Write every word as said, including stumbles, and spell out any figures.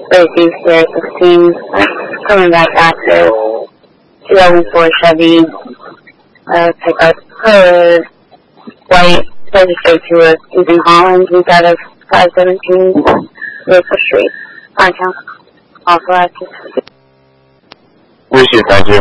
Lacey here at the scene, coming back after two thousand four Chevy uh, pickup, her white, registered to us using Holland. We got a five seventeen Maple Street. On count. Also active. 谢谢，感谢。